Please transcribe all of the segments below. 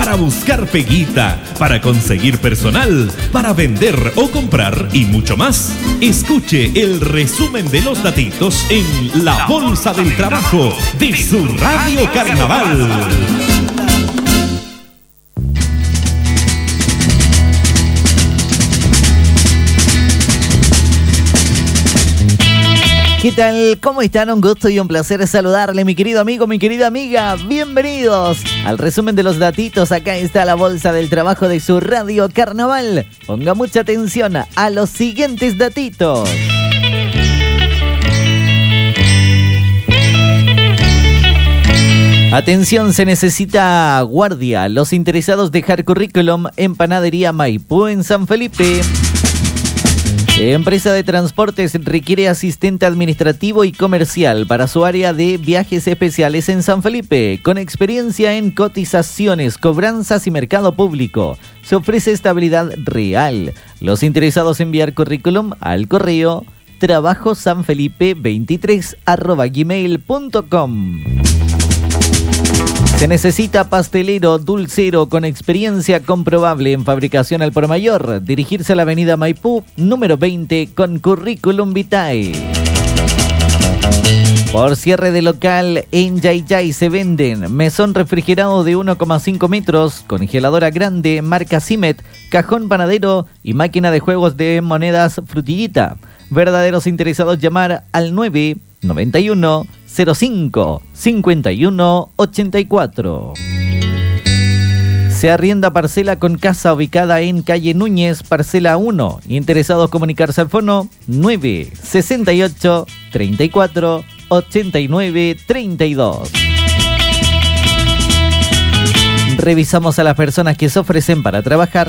para buscar peguita, para conseguir personal, para vender o comprar y mucho más. Escuche el resumen de los datitos en La Bolsa del Trabajo de su Radio Carnaval. ¿Qué tal? ¿Cómo están? Un gusto y un placer saludarle, mi querido amigo, mi querida amiga. Bienvenidos al resumen de los datitos. Acá está la Bolsa del Trabajo de su Radio Carnaval. Ponga mucha atención a los siguientes datitos. Atención, se necesita guardia. Los interesados dejar currículum en Panadería Maipú en San Felipe. Empresa de transportes requiere asistente administrativo y comercial para su área de viajes especiales en San Felipe, con experiencia en cotizaciones, cobranzas y mercado público. Se ofrece estabilidad real. Los interesados enviar currículum al correo trabajosanfelipe23@gmail.com. Se necesita pastelero dulcero con experiencia comprobable en fabricación al por mayor. Dirigirse a la avenida Maipú, número 20, con currículum vitae. Por cierre de local, en Yayay se venden mesón refrigerado de 1,5 metros, congeladora grande, marca Cimet, cajón panadero y máquina de juegos de monedas Frutillita. Verdaderos interesados llamar al 991 05 51 84. Se arrienda parcela con casa ubicada en calle Núñez, parcela 1. Interesados comunicarse al fono 968 34 89 32. Revisamos a las personas que se ofrecen para trabajar.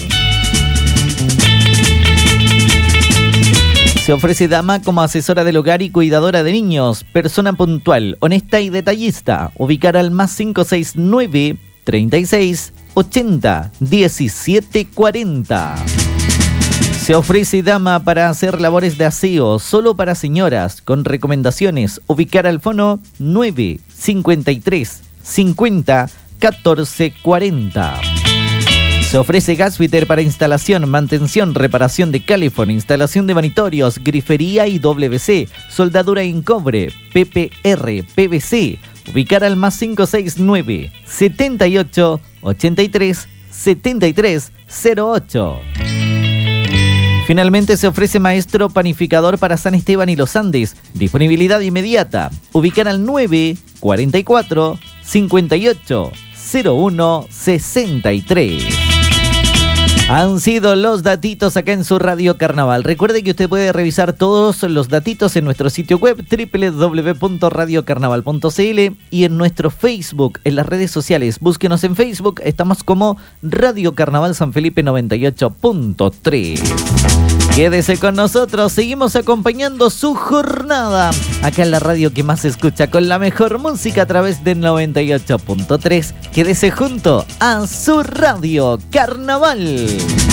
Se ofrece dama como asesora del hogar y cuidadora de niños, persona puntual, honesta y detallista. Ubicar al más 569 36 80 17 40. Se ofrece dama para hacer labores de aseo, solo para señoras, con recomendaciones. Ubicar al fono 953 50 14 40. Se ofrece gasfitter para instalación, mantención, reparación de calefón, instalación de monitorios, grifería y WC, soldadura en cobre, PPR, PVC. Ubicar al más 569 78 83 73 08. Finalmente se ofrece maestro panificador para San Esteban y los Andes. Disponibilidad inmediata. Ubicar al 944 58 01 63. Han sido los datitos acá en su Radio Carnaval. Recuerde que usted puede revisar todos los datitos en nuestro sitio web www.radiocarnaval.cl y en nuestro Facebook, en las redes sociales. Búsquenos en Facebook, estamos como Radio Carnaval San Felipe 98.3. Quédese con nosotros, seguimos acompañando su jornada acá en la radio que más se escucha con la mejor música a través del 98.3. Quédese junto a su Radio Carnaval.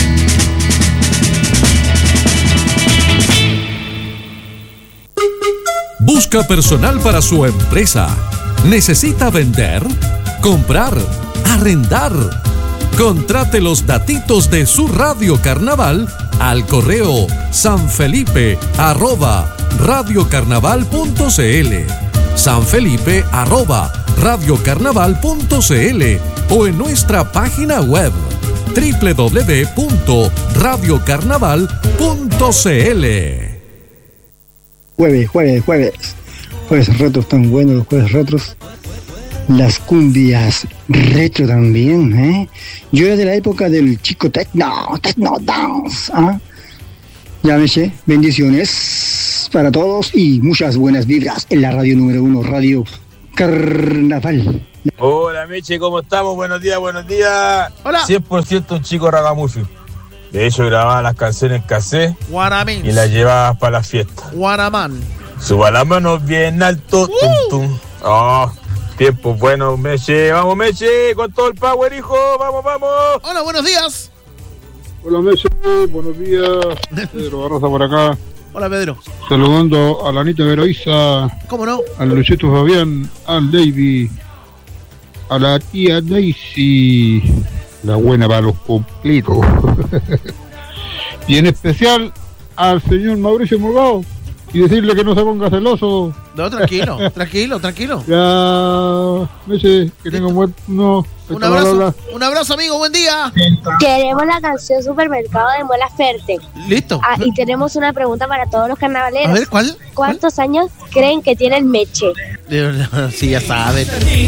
Busca personal para su empresa. ¿Necesita vender? ¿Comprar? ¿Arrendar? Contrate los datitos de su Radio Carnaval al correo sanfelipe@radiocarnaval.cl, sanfelipe@radiocarnaval.cl o en nuestra página web www.radiocarnaval.cl. Jueves retros tan buenos, los jueves retros. Las cumbias retro también, ¿eh? Yo era de la época del chico techno dance, ¿ah? Llámese, bendiciones para todos y muchas buenas vibras en la radio número 1, Radio Carnaval. Hola Meche, ¿cómo estamos? Buenos días. Hola. 100% un chico ragamuffin. De hecho grababa las canciones cassette Guaramins. y las llevaba para la fiesta. Guaramán. Suba las manos bien alto, tum tum. Oh, tiempo bueno, Meche. Vamos Meche, con todo el power, hijo. Vamos. Hola, buenos días. Hola Meche, buenos días. Pedro Barraza por acá. Hola, Pedro. Saludando a la Anita Veroiza, ¿Cómo no? al Luisito Fabián, al Davey, a la tía Daisy, la buena para los completos. Y en especial al señor Mauricio Morgado, y decirle que no se ponga celoso. No, tranquilo. Ya, Meche, que tenga un buen... No, Un abrazo, amigo, buen día. Queremos la canción Supermercado de Mola Ferte. Listo. Y tenemos una pregunta para todos los carnavaleros. A ver, ¿cuál? ¿Cuántos años creen que tiene el Meche? Sí, ya saben.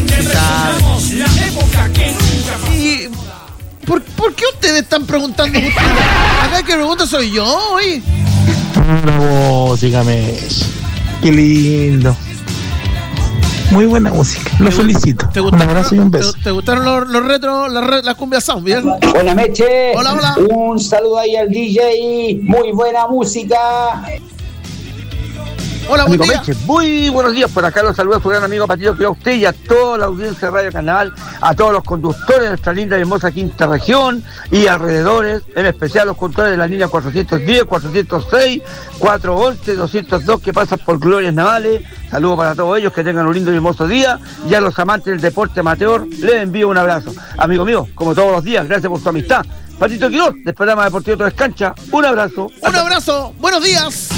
¿Y por qué ustedes están preguntando? Acá el que pregunta soy yo, hoy. Música, Meche. Qué lindo. Muy buena música, lo felicito. Un abrazo y un beso. ¿Te gustaron los retro, las cumbias sound, bien? Hola, Meche. Hola. Un saludo ahí al DJ. Muy buena música. Hola, buen día. Meche, muy buenos días. Por acá los saludos a su gran amigo Patito, que a usted y a toda la audiencia de Radio Canal, a todos los conductores de nuestra linda y hermosa quinta región y alrededores, en especial los conductores de la línea 410, 406, 411, 202 que pasan por Glorias Navales. Saludos para todos ellos, que tengan un lindo y hermoso día. Y a los amantes del deporte amateur, les envío un abrazo. Amigo mío, como todos los días, gracias por su amistad. Patito Quiroz, del programa Deportivo Todo es Cancha, un abrazo. Un abrazo, buenos días.